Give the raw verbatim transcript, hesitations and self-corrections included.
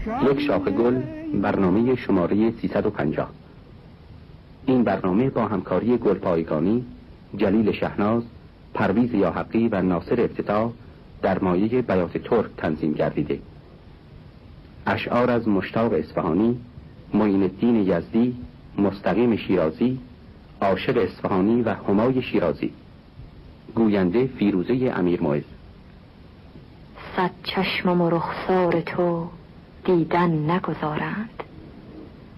یک شاخه گل، برنامه شماره سیصد و پنجاه. این برنامه با همکاری گلپایگانی، جلیل شهناز، پرویز یاحقی و ناصر افتتاح در مایه بیات ترک تنظیم گردیده. اشعار از مشتاق اصفهانی، معین الدین یزدی، مستقیم شیرازی، عاشق اصفهانی و همای شیرازی. گوینده فیروزه امیرمعز. صد چشمم و رخسار تو دیدن نگذارند،